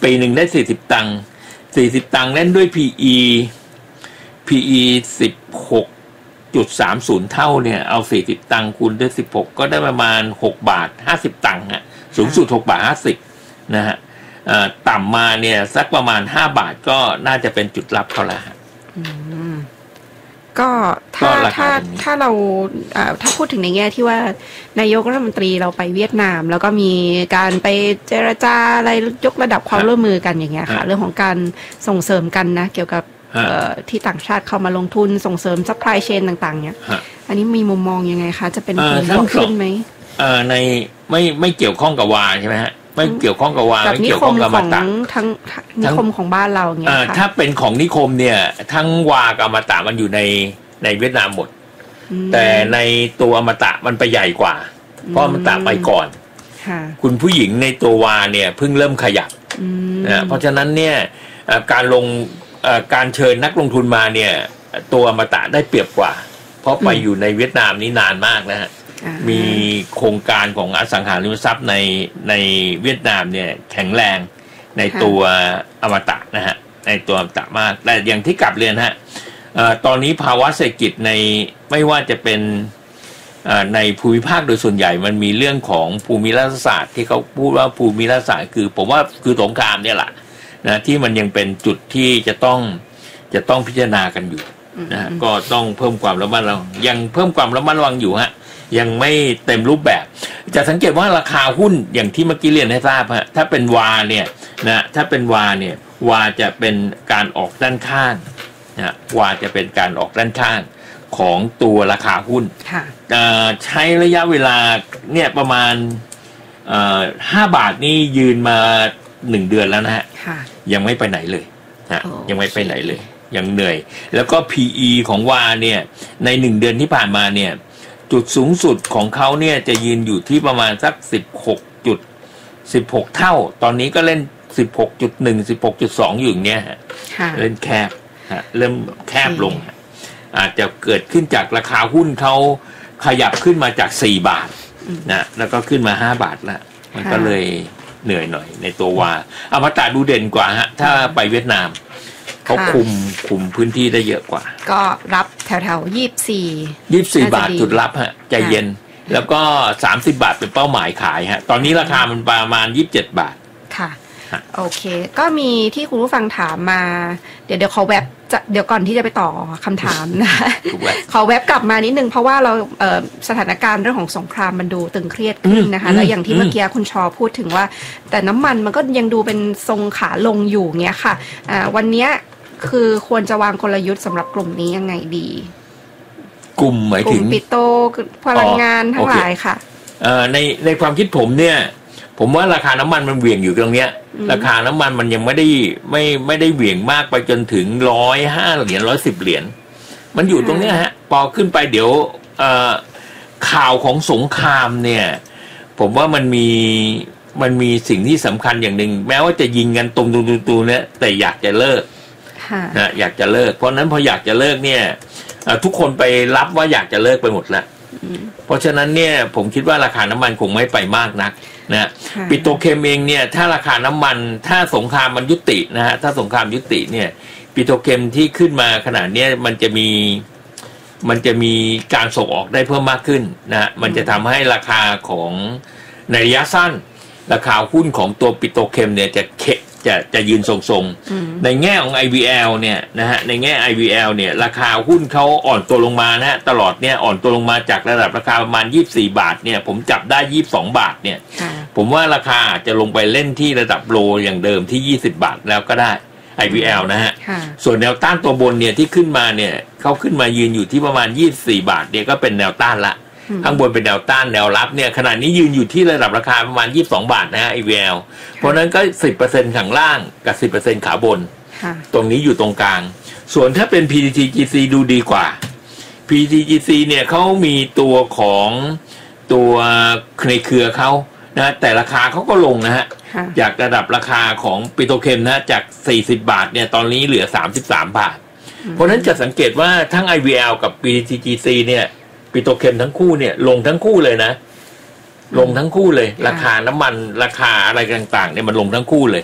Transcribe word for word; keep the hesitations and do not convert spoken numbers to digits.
ปีหนึ่งได้สี่สิบตังค์สี่สิบตังค์เล่นด้วย พี อี พี อี สิบหกจุดสามศูนย์ เท่าเนี่ยเอาสี่สิบตังค์คูณด้วยสิบหกก็ได้ประมาณหกบาทห้าสิบตังค์ฮะสูงสุดหกบาทห้าสิบนะฮะต่ำมาเนี่ยสักประมาณห้าบาทก็น่าจะเป็นจุดรับเขาแล้วฮะก็ถ้าถ้าถ้าเราถ้าพูดถึงในแง่ที่ว่านายกรัฐมนตรีเราไปเวียดนามแล้วก็มีการไปเจรจาอะไรยกระดับความร่วมมือกันอย่างเงี้ยค่ะเรื่องของการส่งเสริมกันนะเกี่ยวกับที่ต่างชาติเข้ามาลงทุนส่งเสริมซัพพลายเชนต่างๆเนี้ยอันนี้มีมุมมองยังไงคะจะเป็นผลบวกขึ้นไหมในไม่ไม่เกี่ยวข้องกับวาใช่ไหมฮะไม่เกี่ยวข้องกับวาไม่เกี่ยวข้องกับอมตะทั้งนิคมของบ้านเราเงี้ยค่ะถ้าเป็นของนิคมเนี่ยทั้งวากับอมตะมันอยู่ในในเวียดนามหมดแต่ในตัวอมตะมันไปใหญ่กว่าเพราะอมตะไปก่อนคุณผู้หญิงในตัววาเนี่ยเพิ่งเริ่มขยับนะเพราะฉะนั้นเนี่ยการลงการเชิญนักลงทุนมาเนี่ยตัวอมตะได้เปรียบกว่าเพราะไปอยู่ในเวียดนามนี่นานมากนะฮะมีโครงการของอสังหาริมทรัพย์ในในเวียดนามเนี่ยแข็งแรงในตัวอมตะนะฮะในตัวอมตะมากแต่อย่างที่กลับเรียนฮะตอนนี้ภาวะเศรษฐกิจในไม่ว่าจะเป็นในภูมิภาคโดยส่วนใหญ่มันมีเรื่องของภูมิรัฐศาสตร์ที่เขาพูดว่าภูมิรัฐศาสตร์คือผมว่าคือสงครามเนี่ยแหละนะที่มันยังเป็นจุดที่จะต้องจะต้องพิจารณากันอยู่นะก็ต้องเพิ่มความระมัดระวังยังเพิ่มความระมัดระวังอยู่ฮะยังไม่เต็มรูปแบบจะสังเกตว่าราคาหุ้นอย่างที่เมื่อกี้เรียนให้ทราบฮะถ้าเป็นวาเนี่ยนะถ้าเป็นวาเนี่ยวาจะเป็นการออกด้านข้างนะวาจะเป็นการออกด้านข้างของตัวราคาหุ้นใช้ระยะเวลาเนี่ยประมาณห้าบาทนี่ยืนมาหนึ่งเดือนแล้วนะฮะยังไม่ไปไหนเลยนะยังไม่ไปไหนเลยยังเหนื่อยแล้วก็ พี อี ของวาเนี่ยในหนึ่งเดือนที่ผ่านมาเนี่ยจุดสูงสุดของเขาเนี่ยจะยืนอยู่ที่ประมาณสักสิบหกจุดสิบหกเท่าตอนนี้ก็เล่น สิบหกจุดหนึ่ง สิบหกจุดสอง อยู่อย่างเงี้ยฮะเล่นแคบฮะเริ่มแคบลงอาจจะเกิดขึ้นจากราคาหุ้นเขาขยับขึ้นมาจากสี่บาทนะแล้วก็ขึ้นมาห้าบาทแล้วมันก็เลยเหนื่อยหน่อยในตัววาอมตะดูเด่นกว่าฮะถ้าไปเวียดนามเขาคุมคุมพื้นที่ได้เยอะกว่าก็รับแถวๆยี่สิบสี่ยี่สิบสี่บาทจุดรับฮะใจเย็นแล้วก็สามสิบบาทเป็นเป้าหมายขายฮะตอนนี้ราคามันประมาณยี่สิบเจ็ดบาทค่ะโอเคก็มีที่คุณผู้ฟังถามมาเดี๋ยวเดี๋ยวขอแวบจะเดี๋ยวก่อนที่จะไปต่อคำถามนะขอแวบกลับมานิดนึงเพราะว่าเราเอ่อสถานการณ์เรื่องของสงครามมันดูตึงเครียดขึ้นนะคะแล้วอย่างที่เมื่อกี้คุณชอพูดถึงว่าแต่น้ำมันมันก็ยังดูเป็นทรงขาลงอยู่เงี้ยค่ะอ่าวันนี้คือควรจะวางกลยุทธ์สำหรับกลุ่มนี้ยังไงดีกลุ่มหมายถึงกลุ่มปิโตรพลังงานทั้งหลายค่ะเอ่อในในความคิดผมเนี่ยผมว่าราคาน้ำมันมันเหวี่ยงอยู่ตรงเนี้ยราคาน้ำมันมันยังไม่ได้ไม่ไม่ได้เหวี่ยงมากไปจนถึงร้อยห้าเหรียญร้อยสิบเหรียญมันอยู่ตรงเนี้ยฮะพอขึ้นไปเดี๋ยวเอ่อข่าวของสงครามเนี่ยผมว่ามันมีมันมีสิ่งที่สำคัญอย่างหนึ่งแม้ว่าจะยิงกันตุมตุมตุมตุมเนี่ยแต่อยากจะเลิกนะอยากจะเลิกเพราะนั้นพออยากจะเลิกเนี่ยทุกคนไปรับว่าอยากจะเลิกไปหมดแล้วเพราะฉะนั้นเนี่ยผมคิดว่าราคาน้ำมันคงไม่ไปมากนักนะปิโตรเคมเองเนี่ยถ้าราคาน้ำมันถ้าสงครามมันยุตินะฮะถ้าสงครามยุติเนี่ยปิโตรเคมที่ขึ้นมาขนาดนี้มันจะมีมันจะมีการส่งออกได้เพิ่มมากขึ้นนะมันจะทำให้ราคาของในระยะสั้นราคาหุ้นของตัวปิโตรเคมเนี่ยจะเคจะจะยืนทรงๆในแง่ของ ไอ วี แอล เนี่ยนะฮะในแง่ ไอ วี แอล เนี่ยราคาหุ้นเขาอ่อนตัวลงมานะฮะตลอดเนี่ยอ่อนตัวลงมาจากระดับราคาประมาณยี่สิบสี่บาทเนี่ยผมจับได้ยี่สิบสองบาทเนี่ยผมว่าราคาอาจจะลงไปเล่นที่ระดับโลอย่างเดิมที่ยี่สิบบาทแล้วก็ได้ ไอ วี แอล นะฮะส่วนแนวต้านตัวบนเนี่ยที่ขึ้นมาเนี่ยเขาขึ้นมายืนอยู่ที่ประมาณยี่สิบสี่บาทเนี่ยก็เป็นแนวต้านละข้างบนเป็นแนวต้านแนวรับเนี่ยขณะนี้ยืนอยู่ที่ระดับราคาประมาณยี่สิบสองบาทนะฮะ ไอ วี แอล เพราะนั้นก็ สิบเปอร์เซ็นต์ ข้างล่างกับ สิบเปอร์เซ็นต์ ขาบนตรงนี้อยู่ตรงกลางส่วนถ้าเป็น พี ที จี ซี ดูดีกว่า พี ที จี ซี เนี่ยเขามีตัวของตัวในเครือเขานะแต่ราคาเขาก็ลงนะฮะจากระดับราคาของปิโตรเคมนะจากสี่สิบบาทเนี่ยตอนนี้เหลือสามสิบสามบาทเพราะนั้นจะสังเกตว่าทั้ง ไอ วี แอล กับ พี ที จี ซี เนี่ยปิโตรเคมทั้งคู่เนี่ยลงทั้งคู่เลยนะลงทั้งคู่เลยราคาน้ำมันราคาอะไรต่างๆเนี่ยมันลงทั้งคู่เลย